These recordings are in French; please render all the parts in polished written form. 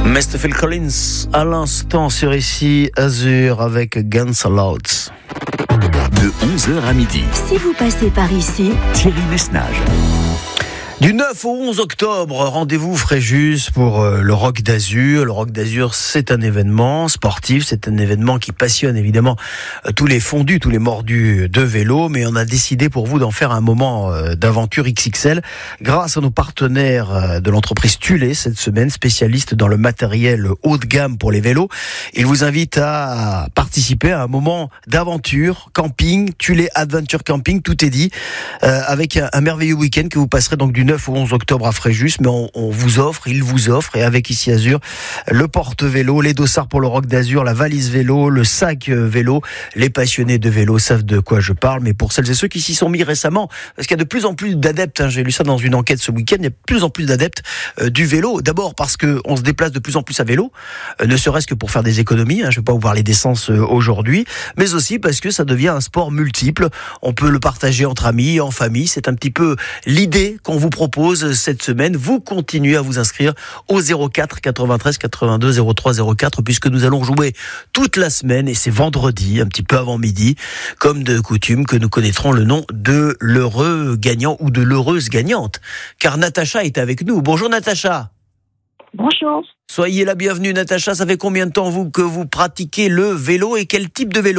Mr. Phil Collins, à l'instant sur ici Azur avec Guns Aloud. De 11h à midi. Si vous passez par ici, Thierry Messnage. Du 9 au 11 octobre, rendez-vous Fréjus pour le Rock d'Azur. Le Rock d'Azur, c'est un événement sportif, c'est un événement qui passionne évidemment tous les fondus, tous les mordus de vélo, mais on a décidé pour vous d'en faire un moment d'aventure XXL grâce à nos partenaires de l'entreprise Tulé cette semaine, spécialiste dans le matériel haut de gamme pour les vélos. Ils vous invitent à participer à un moment d'aventure, camping, Tulé Adventure Camping, tout est dit, avec un merveilleux week-end que vous passerez donc du 9 au 11 octobre à Fréjus, mais on vous offre, il vous offre, et avec ici Azur, le porte-vélo, les dossards pour le Rock d'Azur, la valise vélo, le sac vélo. Les passionnés de vélo savent de quoi je parle, mais pour celles et ceux qui s'y sont mis récemment, parce qu'il y a de plus en plus d'adeptes, j'ai lu ça dans une enquête ce week-end, il y a de plus en plus d'adeptes du vélo. D'abord parce qu'on se déplace de plus en plus à vélo, ne serait-ce que pour faire des économies, je ne vais pas vous parler d'essence aujourd'hui, mais aussi parce que ça devient un sport multiple. On peut le partager entre amis, en famille, c'est un petit peu l'idée qu'on vous propose cette semaine. Vous continuez à vous inscrire au 04 93 82 03 04 puisque nous allons jouer toute la semaine et c'est vendredi, un petit peu avant midi, comme de coutume, que nous connaîtrons le nom de l'heureux gagnant ou de l'heureuse gagnante. Car Natacha est avec nous. Bonjour Natacha. Bonjour. Soyez la bienvenue Natacha. Ça fait combien de temps que vous pratiquez le vélo et quel type de vélo ?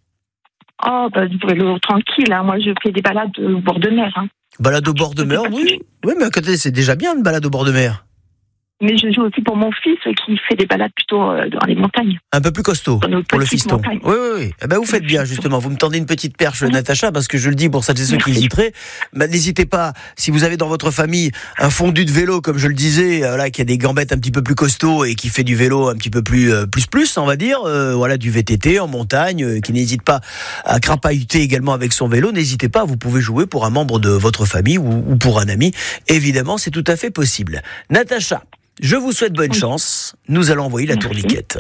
Du vélo tranquille. Moi, je fais des balades au bord de mer. Balade au bord de mer, oui. Oui, mais à côté, c'est déjà bien une balade au bord de mer. Mais je joue aussi pour mon fils qui fait des balades plutôt dans les montagnes. Un peu plus costaud pour le fiston. Montagnes. Oui. Eh ben, vous faites bien, justement. Vous me tendez une petite perche, Natacha, parce que je le dis pour celles et ceux qui hésiteraient. N'hésitez pas, si vous avez dans votre famille un fondu de vélo, comme je le disais, qui a des gambettes un petit peu plus costauds et qui fait du vélo un petit peu plus, on va dire, du VTT en montagne, qui n'hésite pas à crapahuter également avec son vélo, n'hésitez pas, vous pouvez jouer pour un membre de votre famille ou pour un ami. Évidemment, c'est tout à fait possible. Natacha, je vous souhaite bonne chance. Nous allons envoyer la tourniquette.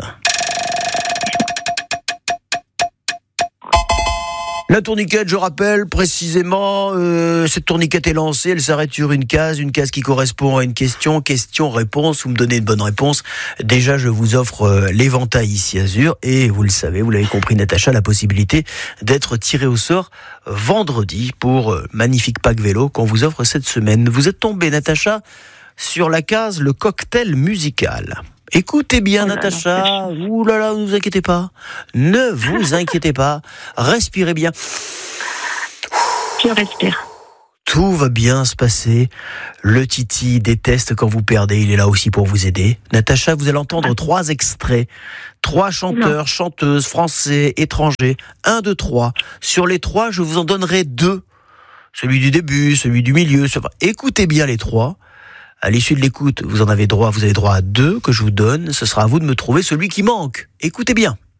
La tourniquette, je rappelle précisément, cette tourniquette est lancée, elle s'arrête sur une case qui correspond à une question-réponse. Vous me donnez une bonne réponse. Déjà, je vous offre l'éventail ici Azur et vous le savez, vous l'avez compris Natacha, la possibilité d'être tiré au sort vendredi pour magnifique pack vélo qu'on vous offre cette semaine. Vous êtes tombé Natacha sur la case le cocktail musical. Écoutez bien Natacha, ouh là là, ne vous inquiétez pas, ne vous inquiétez pas, respirez bien. Je respire. Tout va bien se passer, le Titi déteste quand vous perdez, il est là aussi pour vous aider. Natacha, vous allez entendre 3 extraits, 3 chanteurs, chanteuses, français, étrangers, 1, 2, 3. Sur les 3, je vous en donnerai 2, celui du début, celui du milieu, écoutez bien les 3. À l'issue de l'écoute, vous avez droit à 2 que je vous donne. Ce sera à vous de me trouver celui qui manque. Écoutez bien.